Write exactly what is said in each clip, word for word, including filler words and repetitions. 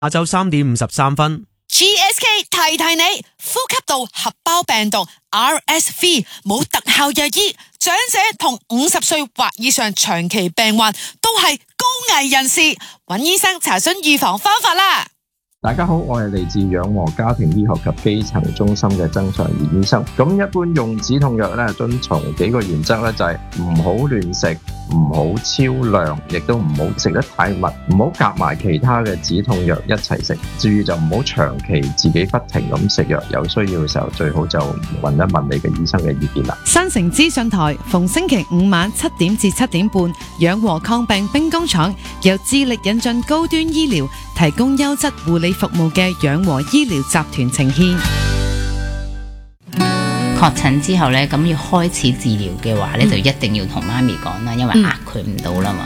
下晝三點五十三分。 G S K 提提你，呼吸道合胞病毒 R S V 冇特效藥醫，長者同五十歲或以上長期病患都係高危人士，揾醫生查詢預防方法啦。 大家好，我係嚟自養和家庭醫學及基層中心嘅曾祥賢醫生。咁一般用止痛藥咧，遵從幾個原則咧，就係唔好亂食，唔好超量，亦都唔好食得太密，唔好夾埋其他嘅止痛藥一齊食。至於就唔好長期自己不停咁食藥，有需要嘅時候最好就問一問你嘅醫生嘅意見啦。 新城資訊台逢星期五晚七點至七點半，養和抗病兵工廠由致力引進高端醫療，提供優質護理服務嘅養和醫療集團呈獻。 確診之後咧，咁要開始治療嘅話咧，嗯、就一定要同媽咪講啦，因為壓佢唔到啦嘛。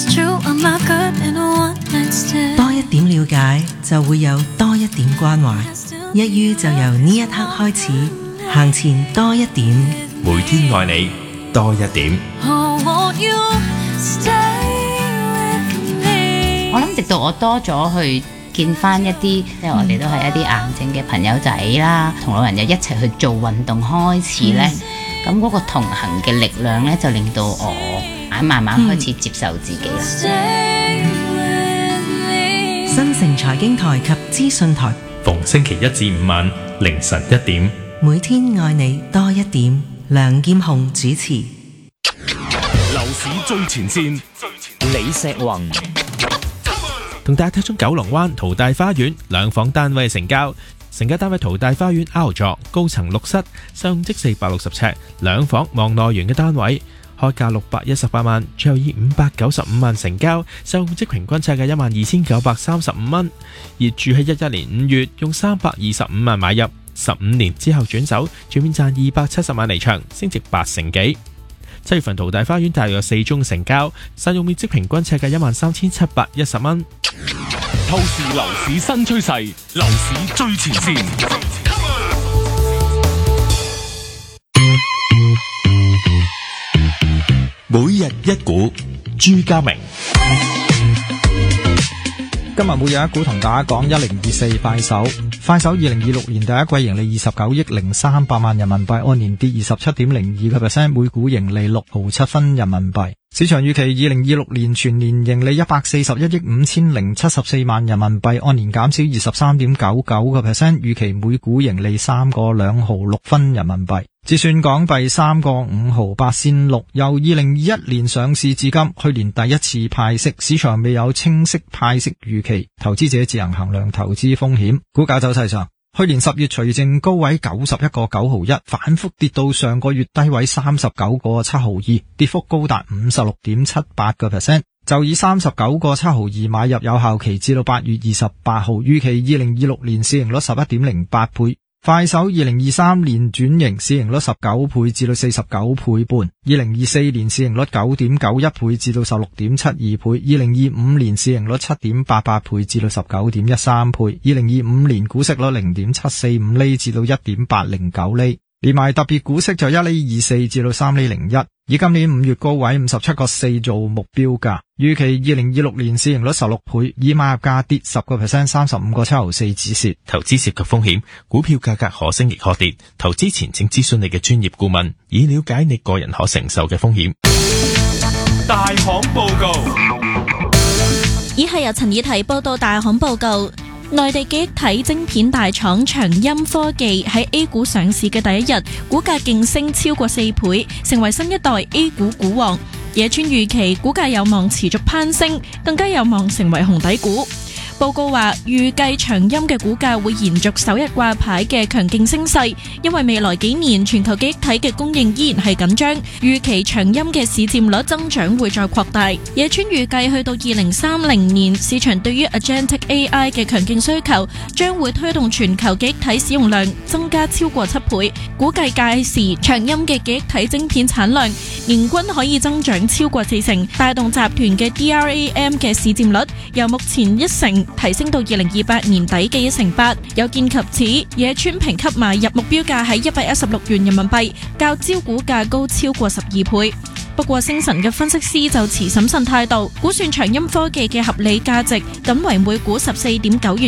多一點了解，就會有多一點關懷。一於就由呢一刻開始，行前多一點， 每天愛你多一點。 我諗直到我多咗去見翻一啲，即係我哋都係一啲癌症嘅朋友仔啦，同老人又一齊去做運動開始咧，咁嗰、嗯、個同行嘅力量咧，就令到我慢慢開始接受自己啦。 嗯、新城財經台及資訊台， 逢星期一至五晚凌晨一點， 每天愛你多一點。梁劍雄主持。 樓市最前線， 李石宏。 同大家睇中九龍灣淘大花園兩房單位成交，成交單位淘大花園 R 座，高層六室，實用積四百六十尺，兩房望內園嘅單位，開價六百一十八萬，最後以五百九十五萬成交，實用積平均尺價一萬二千九百三十五蚊。業主喺一一年五月用三百二十五萬買入，十五年之後轉手，全面賺二百七十萬離場，升值八成幾。七月份淘大花園大約四宗成交，實用面積平均尺價一萬三千七百一十蚊。 透視樓市新趨勢，樓市最前線。每日一股，朱家明。 今日每日一股同大家講一零二四快手。快手二零二六年第一季盈利二十九億零三百萬人民幣，按年跌二十七點零二個 percent， 每股盈利六毫七分人民幣。市場預期二零二六年全年盈利一百四十一億五千零七十四萬人民幣，按年減少二十三點九九個 percent， 預期每股盈利三個兩毫六分人民幣。折算港幣三個五毫八仙六。由二零二一年上市至今，去年第一次派息，市場未有清晰派息預期，投資者自行衡量投資風險。股價走勢上，去年十月除淨高位九十一個九毫一，反覆跌到上個月低位三十九個七毫二，跌幅高達五十六點七八個 percent。就以三十九個七毫二買入，有效期至到八月二十八號，預期二零二六年市盈率十一點零八倍。快手二零二三年轉型，市盈率十九倍至到四十九倍半，二零二四年市盈率九點九一倍至到十六點七二倍，二零二五年市盈率七點八八倍至到十九點一三倍，二零二五年股息率零點七四五厘至到一點八零九厘，連埋特別股息就一厘二四至到三厘零一，以今年五月高位五十七個四做目標價，預期二零二六年市盈率十六倍，以買入價跌十個 percent， 三十五個七毫四止蝕。 投資涉及風險，股票價格可升亦可跌，投資前請諮詢你嘅專業顧問，以了解你個人可承受嘅風險。 大行報告，以下由陳以提報道大行報告。內地記憶體晶片大廠長鑫科技喺 A 股上市嘅第一日，股價勁升超過四倍，成為新一代 A 股股王。野村預期股價有望持續攀升，更加有望成為紅底股。報告話，預計長鑫嘅股價會延續首日掛牌嘅強勁升勢，因為未來幾年全球記憶體嘅供應依然係緊張，預期長鑫嘅市佔率增長會再擴大。野村預計去到二零三零年，市場對於 Agentic A I 嘅強勁需求將會推動全球記憶體使用量增加超過七倍，估計屆時長鑫嘅記憶體晶片產量年均可以增長超過四成，帶動集團嘅 D R A M 嘅市佔率由目前一成提升到二零二八年底嘅一成八。有見及此，野村評級買入目標價喺一百一十六元人民幣，較招股價高超過十二倍。不過星辰嘅分析師就持審慎態度，估算長鑫科技嘅合理價值僅為每股十四點九元。